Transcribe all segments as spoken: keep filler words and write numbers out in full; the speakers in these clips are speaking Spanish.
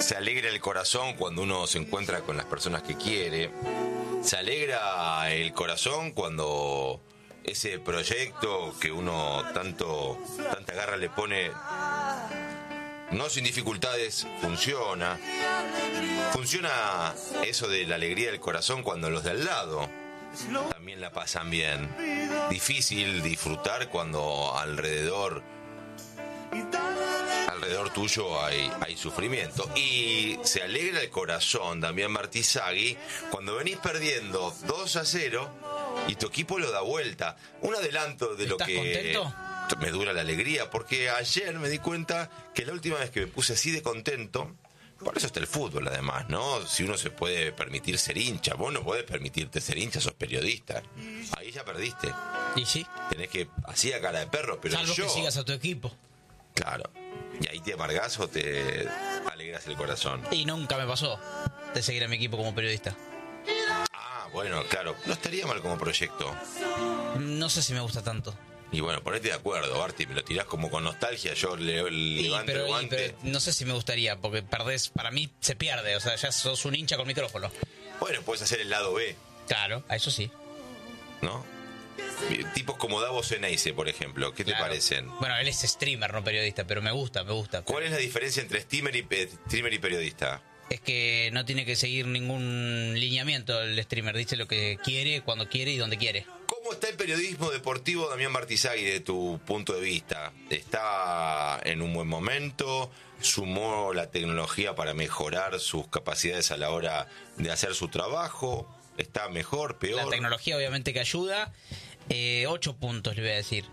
Se alegra el corazón cuando uno se encuentra con las personas que quiere. Se alegra el corazón cuando ese proyecto que uno tanto tanta garra le pone, no sin dificultades, funciona. Funciona eso de la alegría del corazón cuando los de al lado también la pasan bien. Difícil disfrutar cuando alrededor alrededor tuyo hay, hay sufrimiento. Y se alegra el corazón también, Martizagui, cuando venís perdiendo dos a cero y tu equipo lo da vuelta. Un adelanto de lo que... ¿Estás contento? Me dura la alegría, porque ayer me di cuenta que la última vez que me puse así de contento, por eso está el fútbol además, ¿no? Si uno se puede permitir ser hincha, vos no podés permitirte ser hincha, sos periodista. Ahí ya perdiste. ¿Y sí? Tenés que, así a cara de perro, pero Salvo yo... que sigas a tu equipo. Claro. Y ahí te amargás o te alegras el corazón. Y nunca me pasó de seguir a mi equipo como periodista. Ah, bueno, claro. No estaría mal como proyecto. No sé si me gusta tanto. Y bueno, ponete de acuerdo, Barty, me lo tirás como con nostalgia, yo le, le Sí, levanto pero, el guante. pero no sé si me gustaría, porque perdés, para mí se pierde, o sea, ya sos un hincha con micrófono. Bueno, puedes hacer el lado B, Claro, a eso sí. ¿no? Tipos como Davos Eneise, por ejemplo, ¿qué te Claro. parecen? Bueno, él es streamer, no periodista, pero me gusta, me gusta. ¿Cuál es la diferencia entre streamer y, pe- streamer y periodista? Es que no tiene que seguir ningún lineamiento el streamer, dice lo que quiere, cuando quiere y donde quiere. ¿Cómo está el periodismo deportivo, Damián Martizagui, de tu punto de vista? ¿Está en un buen momento? ¿Sumó la tecnología para mejorar sus capacidades a la hora de hacer su trabajo? ¿Está mejor, peor? La tecnología obviamente que ayuda. Eh, ocho puntos le voy a decir.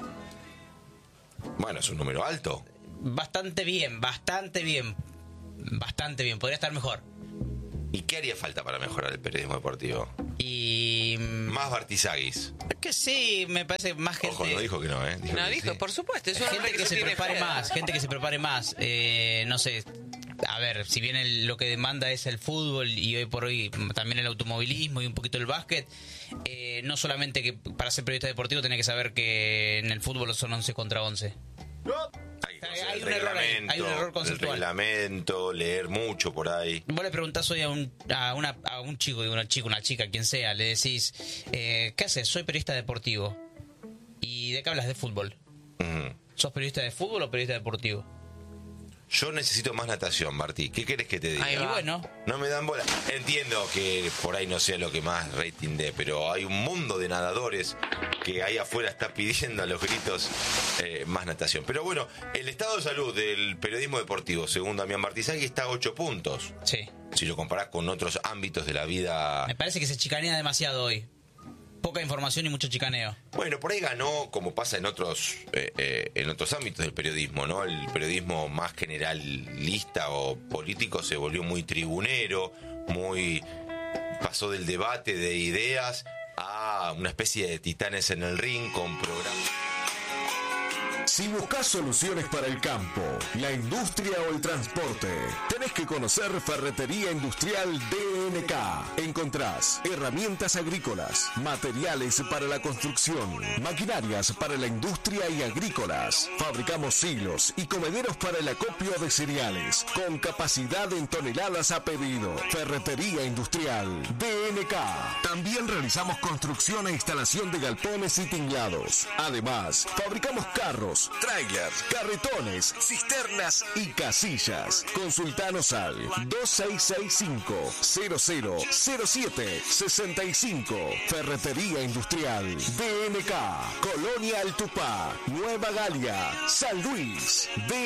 Bueno, es un número alto. Bastante bien, bastante bien. Bastante bien, podría estar mejor. ¿Y qué haría falta para mejorar el periodismo deportivo? Y... Más Bartizaguis. que sí, me parece más gente... Ojo, no dijo que no, ¿eh? Dijo No, que dijo, sí. por supuesto. Es un hombre gente que no se tiene prepare fe. más, gente que se prepare más. Eh, no sé, a ver, si bien el- lo que demanda es el fútbol y hoy por hoy también el automovilismo y un poquito el básquet, eh, no solamente que para ser periodista deportivo tenés que saber que en el fútbol son once contra once. Hay, que Hay conocer un el error ahí, reglamento, hay un error el conceptual. reglamento, leer mucho por ahí. Vos le preguntás hoy a un, a una, a un chico, una chica, una chica, quien sea, le decís, eh, ¿qué haces? Soy periodista deportivo. ¿Y de qué hablas? De fútbol. Ujú. ¿Sos periodista de fútbol o periodista deportivo? Yo necesito más natación, Martí. ¿Qué querés que te diga? Ahí Y va. bueno, No me dan bola. Entiendo que por ahí no sea lo que más rating dé, pero hay un mundo de nadadores que ahí afuera está pidiendo a los gritos eh, más natación. Pero bueno, el estado de salud del periodismo deportivo, según Damián Martizagui, está a ocho puntos. sí. Si lo comparás con otros ámbitos de la vida. Me parece que se chicanea demasiado hoy. Poca información y mucho chicaneo. Bueno, por ahí ganó, como pasa en otros eh, eh, en otros ámbitos del periodismo, ¿no? El periodismo más generalista o político se volvió muy tribunero, muy pasó del debate de ideas a una especie de titanes en el ring con programas. Si buscas soluciones para el campo, la industria o el transporte, tenés que conocer Ferretería Industrial D N K. Encontrás herramientas agrícolas, materiales para la construcción, maquinarias para la industria y agrícolas. Fabricamos silos y comederos para el acopio de cereales, con capacidad en toneladas a pedido. Ferretería Industrial D N K. También realizamos construcción e instalación de galpones y tinglados. Además, fabricamos carros, trailers, carretones, cisternas y casillas. Consultanos al dos seis seis cinco, cero cero cero siete seis cinco. Ferretería Industrial D N K. Colonia El Tupá, Nueva Galia, San Luis. D